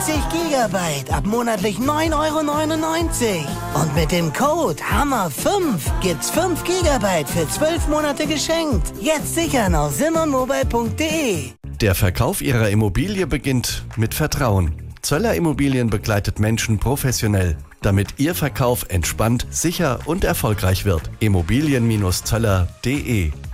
GB ab monatlich 9,99 €. Und mit dem Code HAMMER5 gibt's 5 GB für 12 Monate geschenkt. Jetzt sichern auf simmonmobile.de. Der Verkauf Ihrer Immobilie beginnt mit Vertrauen. Zöller Immobilien begleitet Menschen professionell, damit Ihr Verkauf entspannt, sicher und erfolgreich wird. Immobilien-zöller.de